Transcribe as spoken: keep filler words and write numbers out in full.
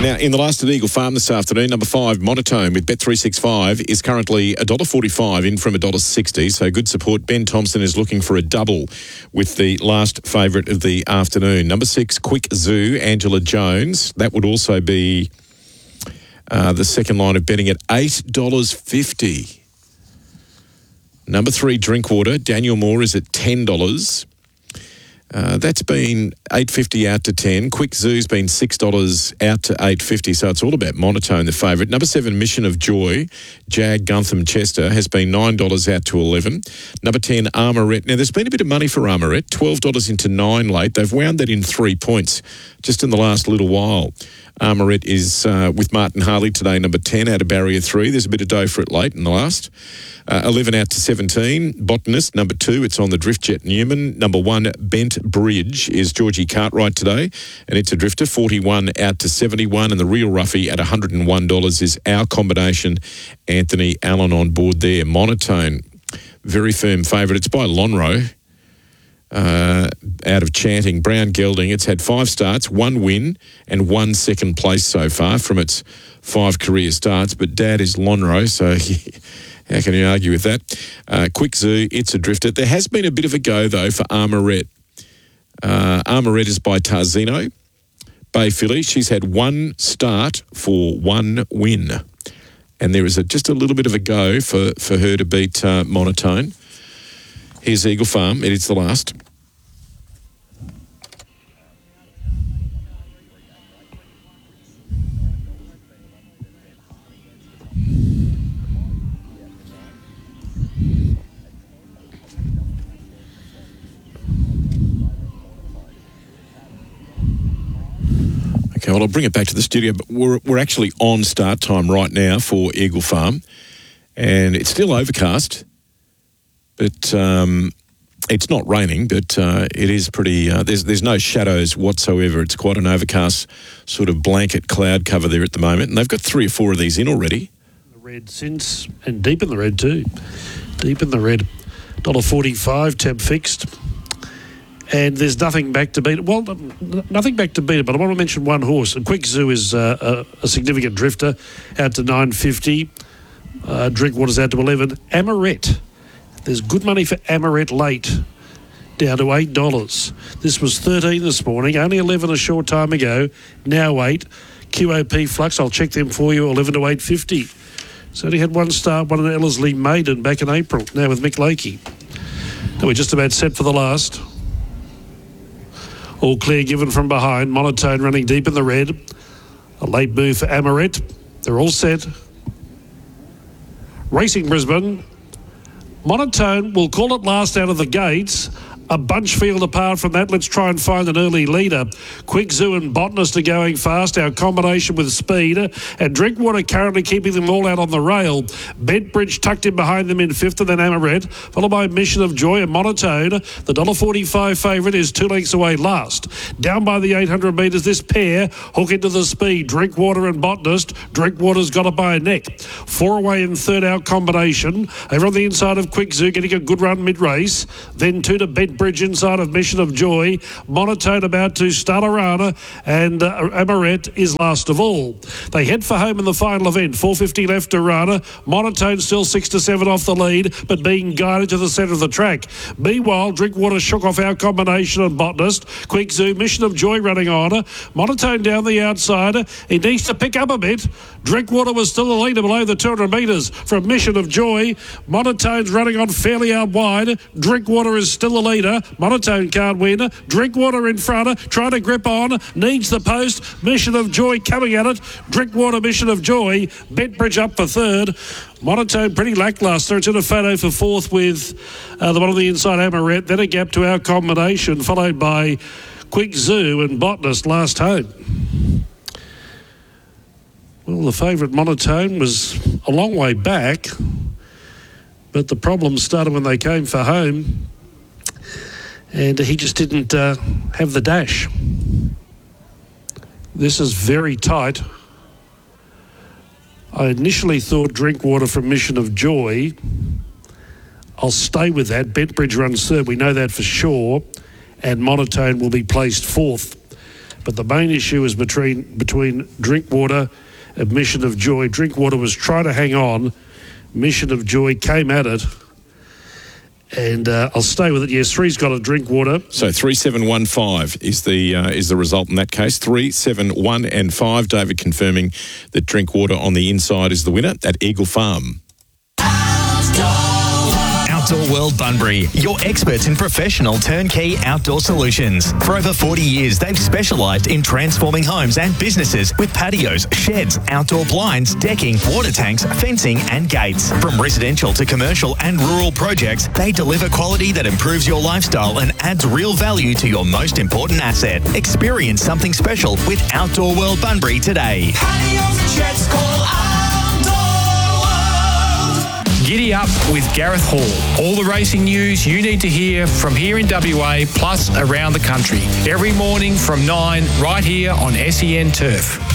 Now, in the last at Eagle Farm this afternoon, number five, Monotone with Bet three sixty-five is currently one dollar forty-five in from one dollar sixty. So good support. Ben Thompson is looking for a double with the last favourite of the afternoon. Number six, Quick Zoo, Angela Jones. That would also be uh, the second line of betting at eight dollars fifty. Number three, Drinkwater, Daniel Moore is at ten dollars. Uh, that's been eight dollars fifty out to ten. Quick Zoo's been six dollars out to eight dollars fifty, so it's all about Monotone, the favourite. Number seven, Mission of Joy, Jag Guntham Chester, has been nine dollars out to eleven. Number ten, Armourette. Now, there's been a bit of money for Armourette, twelve dollars into nine late. They've wound that in three points just in the last little while. Armourette is uh, with Martin Harley today, number ten, out of barrier three. There's a bit of dough for it late in the last. Uh, eleven out to seventeen, Botanist, number two, it's on the Driftjet Newman. Number one, Bent Bridge, is Georgie Cartwright today, and it's a drifter, forty-one out to seventy-one, and the real roughie at one hundred one dollars is our combination, Anthony Allen on board there. Monotone, very firm favourite. It's by Lonhro. Uh, out of Chanting, Brown Gelding. It's had five starts, one win and one second place so far from its five career starts, but Dad is Lonhro, so he, how can you argue with that? Uh, Quick Zoo, it's a drifter. There has been a bit of a go, though, for Armourette. Uh, Armourette is by Tarzino, Bay Filly. She's had one start for one win, and there is a, just a little bit of a go for, for her to beat uh, Monotone. Here's Eagle Farm. It is the last. Okay, well, I'll bring it back to the studio, but we're, we're actually on start time right now for Eagle Farm, and it's still overcast. But um, it's not raining, but uh, it is pretty, uh, there's there's no shadows whatsoever. It's quite an overcast sort of blanket cloud cover there at the moment. And they've got three or four of these in already. The red since, and deep in the red too. Deep in the red. one dollar forty-five, tab fixed. And there's nothing back to beat it. Well, nothing back to beat it, but I want to mention one horse. And Quick Zoo is uh, a, a significant drifter, out to nine fifty. Uh, Drinkwater's out to eleven. Armourette. There's good money for Armourette late, down to eight dollars. This was thirteen this morning, only eleven a short time ago, now eight. Q O P Flux, I'll check them for you, eleven to eight fifty. So only had one start, one in Ellerslie Maiden back in April, now with Mick Lakey. Now we're just about set for the last. All clear given from behind, Monotone running deep in the red. A late move for Armourette. They're all set. Racing Brisbane. Monotone will call it last out of the gates. A bunch field apart from that. Let's try and find an early leader. Quick Zoo and Botanist are going fast. Our combination with speed. And Drinkwater currently keeping them all out on the rail. Bentbridge tucked in behind them in fifth, and then Armourette, followed by Mission of Joy and Monotone. The one dollar forty-five favourite is two lengths away last. Down by the eight hundred metres, this pair hook into the speed. Drinkwater and Botanist. Drinkwater's got it by a neck. Four away in third out combination. Over on the inside of Quick Zoo, getting a good run mid-race. Then two to Bent Bridge inside of Mission of Joy. Monotone about to Starlarana, and uh, Armourette is last of all. They head for home in the final event. four fifty left to Rana. Monotone still six to seven off the lead, but being guided to the centre of the track. Meanwhile, Drinkwater shook off our combination on Botanist. Quick Zoo, Mission of Joy running on. Monotone down the outside. He needs to pick up a bit. Drinkwater was still the leader below the two hundred metres from Mission of Joy. Monotone's running on fairly out wide. Drinkwater is still the leader. Monotone can't win. Drinkwater in front, trying to grip on, needs the post. Mission of Joy coming at it. Drinkwater, Mission of Joy. Bentbridge up for third. Monotone pretty lacklustre. It's in a photo for fourth with uh, the one on the inside, Armourette. Then a gap to our combination, followed by Quick Zoo and Botanist last home. Well, the favourite Monotone was a long way back, but the problem started when they came for home, and he just didn't uh, have the dash. This is very tight. I initially thought Drinkwater from Mission of Joy. I'll stay with that. Bentbridge runs third. We know that for sure. And Monotone will be placed fourth. But the main issue is between between Drinkwater and Mission of Joy. Drinkwater was trying to hang on. Mission of Joy came at it. And uh, I'll stay with it. Yes, three's got a Drinkwater. So three seven one five is the uh, is the result in that case. Three seven one and five. David confirming that Drinkwater on the inside is the winner at Eagle Farm. Outdoor World Bunbury, your experts in professional turnkey outdoor solutions. For over forty years, they've specialised in transforming homes and businesses with patios, sheds, outdoor blinds, decking, water tanks, fencing and gates. From residential to commercial and rural projects, they deliver quality that improves your lifestyle and adds real value to your most important asset. Experience something special with Outdoor World Bunbury today. Patios and sheds, call Giddy up with Gareth Hall. All the racing news you need to hear from here in W A plus around the country. Every morning from nine right here on S E N Turf.